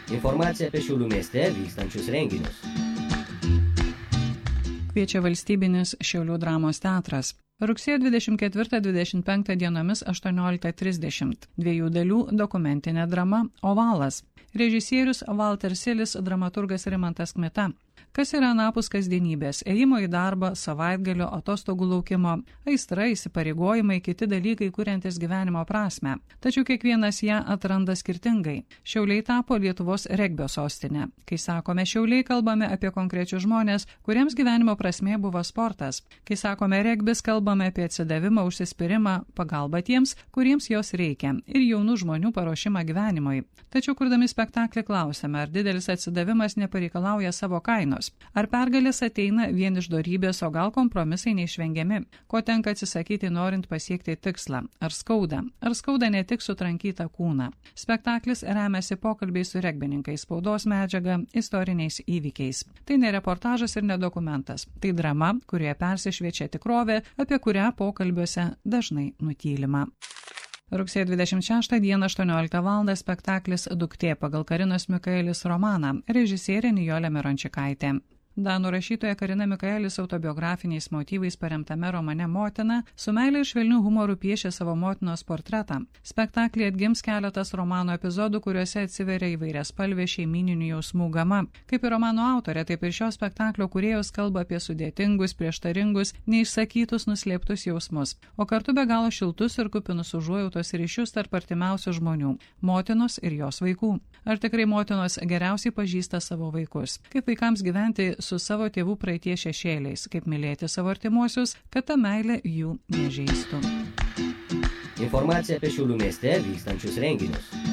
Informacija apie Šiaulių mieste vykstančius renginius. Kviečia valstybinis Šiaulių dramos teatras. Rugsėjo 24-25 dienomis 18:30. 2 dalių dokumentinė drama Ovalas. Režisierius Walter Silis, dramaturgas Rimantas Kmita. Kas yra anapus kasdienybės, ėjimo į darbą, savaitgalio, atostogų laukimo, aistra, įsipareigojimai, kiti dalykai, kuriantis gyvenimo prasme. Tačiau kiekvienas ją atranda skirtingai. Šiauliai tapo Lietuvos regbio sostinė. Kai sakome Šiauliai, kalbame apie konkrečius žmonės, kuriems gyvenimo prasmė buvo sportas. Kai sakome regbis, kalbame apie atsidavimą, užsispyrimą, pagalbą tiems, kuriems jos reikia, ir jaunų žmonių paruošimą gyvenimui. Tačiau kurdami spektaklį klausime, ar didelis atsidavimas nepareikalauja savo kainos. Ar pergalės ateina vien iš dorybės, o gal kompromisai neišvengiami? Ko tenka atsisakyti norint pasiekti tikslą? Ar skauda? Ar skauda ne tik sutrankytą kūną? Spektaklis remiasi pokalbiais su regbininkais, spaudos medžiaga, istoriniais įvykiais. Tai ne reportažas ir ne dokumentas. Tai drama, kurioje persišviečia tikrovė, apie kurią pokalbiuose dažnai nutylima. Rugsėjo 26 dieną 18 val. Spektaklis Duktė pagal Karinos Mikaelis romaną, režisierė Nijolė Mirončikaitė. Danų rašytoja Karina Mikaelis autobiografiniais motyvais paremtame romane Motina su meile ir švelniu humoru piešia savo motinos portretą. Spektaklį atgims keletas romano epizodų, kuriuose atsiveria įvairiaspalvė šeimyninių jausmų gama. Kaip ir romano autorė, taip ir šio spektaklio kūrėjos kalba apie sudėtingus, prieštaringus, neišsakytus, nuslėptus jausmus, o kartu be galo šiltus ir kupinus užuojautos ryšius tarp artimiausių žmonių - motinos ir jos vaikų. Ar tikrai motinos geriausiai pažįsta savo vaikus? Kaip vaikams gyventi su savo tėvų praeities šešėliais, kaip mylėti savo artimuosius, kad ta meilė jų nežeistų. Informacija apie Šiaulių mieste vykstančius renginius.